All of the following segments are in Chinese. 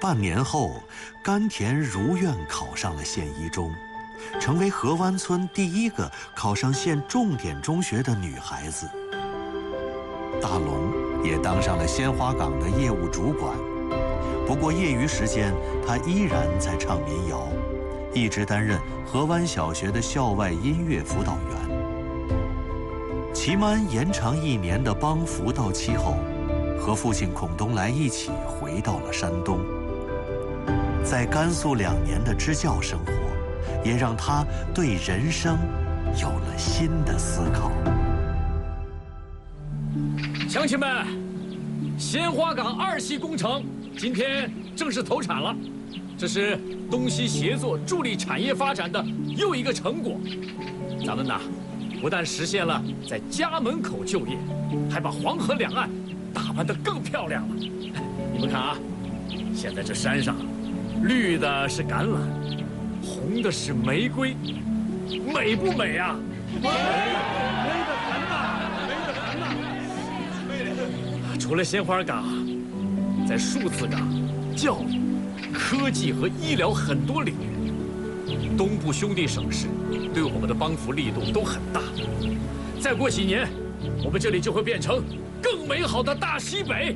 半年后，甘田如愿考上了县一中，成为河湾村第一个考上县重点中学的女孩子。大龙也当上了鲜花岗的业务主管，不过业余时间他依然在唱民谣，一直担任河湾小学的校外音乐辅导员。期满延长1年的帮扶到期后，和父亲孔东来一起回到了山东。在甘肃2年的支教生活，也让他对人生有了新的思考。 乡亲们，鲜花岗2期工程今天正式投产了，这是东西协作助力产业发展的又一个成果。咱们呐，不但实现了在家门口就业，还把黄河两岸打扮得更漂亮了。你们看啊，现在这山上，绿的是橄榄，红的是玫瑰，美不美啊？美得很呐，美得很呐！除了鲜花岗，在数字岗、教育、科技和医疗很多领域，东部兄弟省市对我们的帮扶力度都很大。再过几年，我们这里就会变成更美好的大西北。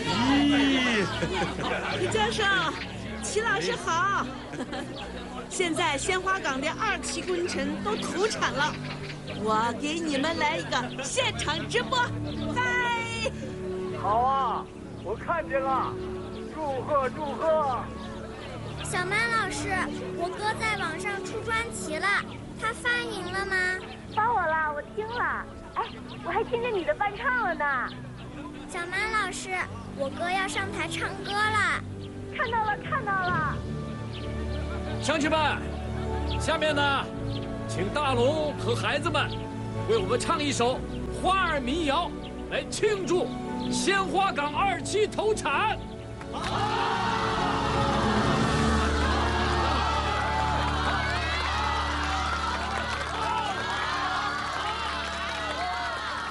李教授，齐老师好。现在鲜花岗的2期工程都投产了，我给你们来一个现场直播。嗨！ 好啊，我看见了，祝贺祝贺！ 小曼老师，我哥在网上出专辑了，他发您了吗？ 发我了，我听了。哎，我还听见你的伴唱了呢。 小曼老师，我哥要上台唱歌了。 看到了，看到了。 乡亲们，下面呢，请大龙和孩子们为我们唱一首花儿民谣，来庆祝鲜花岗2期投产。好。